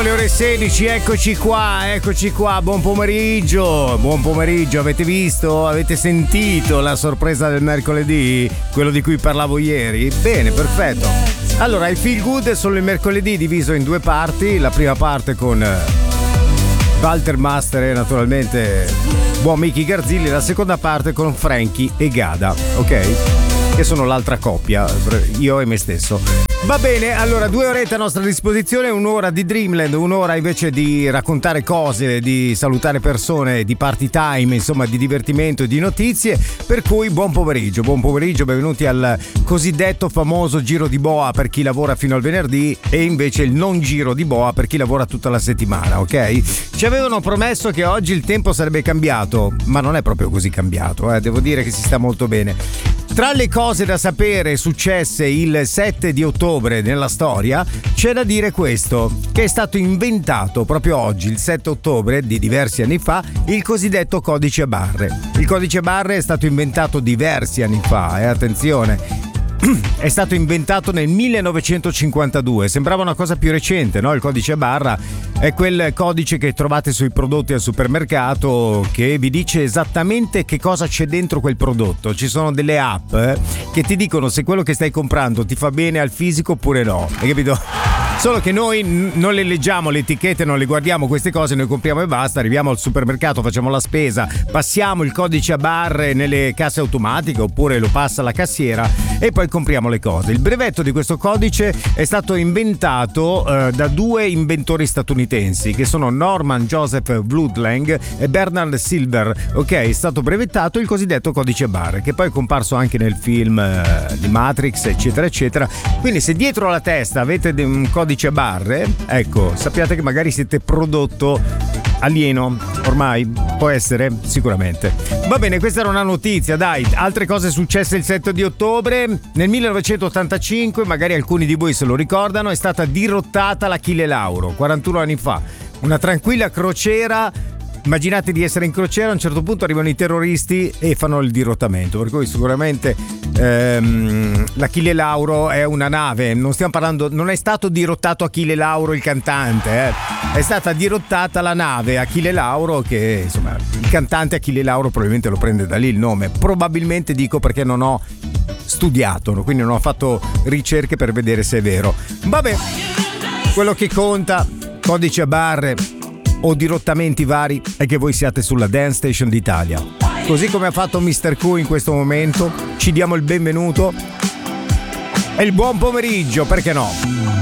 le ore 16, eccoci qua, buon pomeriggio, avete visto, avete sentito la sorpresa del mercoledì, quello di cui parlavo ieri? Bene, perfetto. Allora, il Feel Good è solo il mercoledì diviso in due parti, la prima parte con Walter Master e naturalmente buon Mickey Garzilli, la seconda parte con Frankie e Gada, ok? Che sono l'altra coppia, io e me stesso. Va bene, allora 2 orette a nostra disposizione, un'ora di Dreamland, un'ora invece di raccontare cose, di salutare persone, di party time, insomma di divertimento e di notizie, per cui buon pomeriggio, benvenuti al cosiddetto famoso giro di boa per chi lavora fino al venerdì e invece il non giro di boa per chi lavora tutta la settimana, ok? Ci avevano promesso che oggi il tempo sarebbe cambiato, ma non è proprio così cambiato, devo dire che si sta molto bene. Tra le cose da sapere successe il 7 di ottobre nella storia, c'è da dire questo, che è stato inventato proprio oggi, il 7 ottobre di diversi anni fa, il cosiddetto codice a barre. Il codice a barre è stato inventato diversi anni fa, attenzione. È stato inventato nel 1952, sembrava una cosa più recente, no? Il codice a barra è quel codice che trovate sui prodotti al supermercato che vi dice esattamente che cosa c'è dentro quel prodotto. Ci sono delle app che ti dicono se quello che stai comprando ti fa bene al fisico oppure no, hai capito? Solo che noi non le leggiamo le etichette, non le guardiamo queste cose, noi compriamo e basta, arriviamo al supermercato, facciamo la spesa, passiamo il codice a barre nelle casse automatiche oppure lo passa la cassiera e poi compriamo le cose. Il brevetto di questo codice è stato inventato da 2 inventori statunitensi che sono Norman Joseph Blundell e Bernard Silver, ok? È stato brevettato il cosiddetto codice a barre che poi è comparso anche nel film di Matrix eccetera eccetera. Quindi se dietro la testa avete un codice a barre, ecco, sappiate che magari siete prodotto alieno, ormai può essere, sicuramente. Va bene, questa era una notizia, dai. Altre cose successe il 7 di ottobre nel 1985, magari alcuni di voi se lo ricordano, è stata dirottata l'Achille Lauro 41 anni fa, una tranquilla crociera. Immaginate di essere in crociera, a un certo punto arrivano i terroristi e fanno il dirottamento, per cui sicuramente l'Achille Lauro è una nave, non stiamo parlando, non è stato dirottato Achille Lauro il cantante, è stata dirottata la nave Achille Lauro, che insomma il cantante Achille Lauro probabilmente lo prende da lì il nome, probabilmente dico perché non ho studiato, quindi non ho fatto ricerche per vedere se è vero. Vabbè, quello che conta, codice a barre o dirottamenti vari, è che voi siate sulla Dance Station d'Italia. Così come ha fatto Mr. Q in questo momento, ci diamo il benvenuto e il buon pomeriggio, perché no?